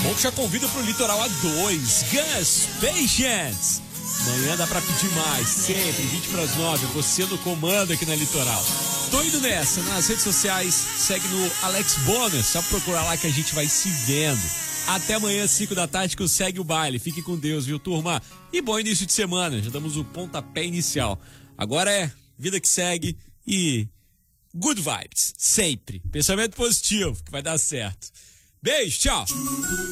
Bom que já convida pro Litoral A2, Gus Patience. Amanhã dá pra pedir mais, sempre, 20:09, você no comando aqui na Litoral. Tô indo nessa, nas redes sociais, segue no Alex Bonner, só procurar lá que a gente vai se vendo. Até amanhã, 5 da tarde, que eu segue o baile. Fique com Deus, viu, turma? E bom início de semana, já damos o pontapé inicial. Agora é vida que segue e good vibes, sempre. Pensamento positivo, que vai dar certo. Beijo, tchau!